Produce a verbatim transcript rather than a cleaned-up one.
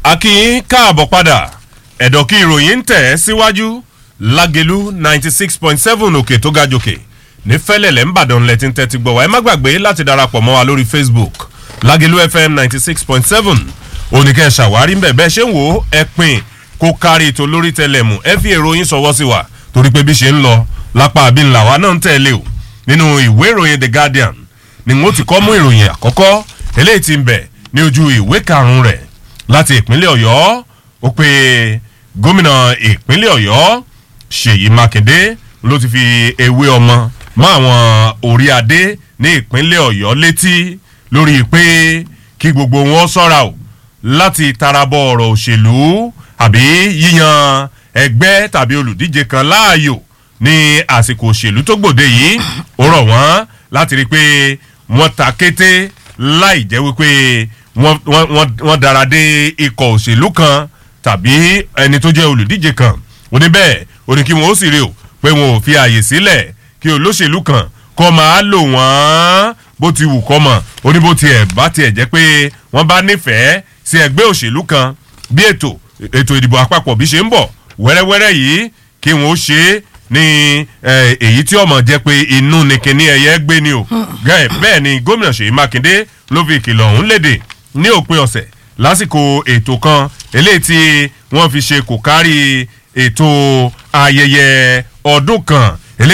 akínyìn káàbọ̀ padà ẹ̀dọ̀kí ìròyìn ń tẹ̀ síwájú lágẹ̀lú ninety six point seven òkè tó ga jòkè ní fẹ́lẹ̀lẹ̀ ńbàdàn lẹ́tí ń tẹ́tí gbọ́ wa ẹ má gbàgbé láti darapọ̀ mọ́ wa lórí Facebook lágẹ̀lú F M ninety six point seven oníkẹ́ ṣàwárí ń bẹ̀ bẹ́ẹ̀ ṣe ń wò ó ẹ pín kó kárí ètò lórí tẹlẹ̀mù ẹ fi ìròyìn sọwọ́ sí wa torí pé bí ṣe ń lọ lápá àbí ńlá wa náà ń tẹ̀lé o nínú ìwé ìròyìn The Guardian ni wọ́n ti kọ́ mú ìròyìn àkọ́kọ́ eléyìí tí ń bẹ ní ojú ìwé karùn-ún rẹ̀ láti ìpínlẹ̀ Ọ̀yọ́ ó pé gómìnà ìpínlẹ̀ Ọ̀yọ́ Ṣèyí Mákindé ló ti fi ewé ọmọ mọ́ àwọn orí adé ní ìpínlẹ̀ Ọ̀yọ́ létí lórí pé kí gbogbo wọn ṣọ́ra o láti tarabọ̀ ọ̀rọ̀ òṣèlú àbí yíyan ẹgbẹ́ tàbí olùdíje kan láàyò ní àsìkò òṣèlú tó gbòde yìí ó rọ̀ wọ́n láti rí i pé wọ́n ta kété láì jẹ́ wípé wọ́n wọ́n wọ́n dára dé ikọ̀ òṣèlú kan tàbí ẹni tó jẹ́ olùdíje kan ó ní bẹ́ẹ̀ ó ní kí wọ́n ó sì rí o pé wọn ò fi àyè sílẹ̀ kí olóṣèlú kan kọ́ máa lò wọ́n bó ti wù kọ́ mọ̀ ó ní bó tiẹ̀ bá tiẹ̀ jẹ́ pé wọ́n bá nífẹ̀ẹ́ sí ẹgbẹ́ òṣèlú kan bí ètò ètò ìdìbò àpapọ̀ bí ṣe ń bọ̀ wẹ́rẹ́wẹ́rẹ́ yìí kí wọ́n ó ṣe é ní èyí tí ọmọ jẹ́ pé inú ni kíní ẹyẹ gbé ni o bẹ́ẹ̀ ni gómìnà Ṣèyí Mákindé ló fi ìkìlọ̀ ọ̀hún léde ní òpin ọ̀sẹ̀ lásìkò ètò kan eléyìí tí wọ́n fi ṣe kò kárí ètò ayẹyẹ ọdún kan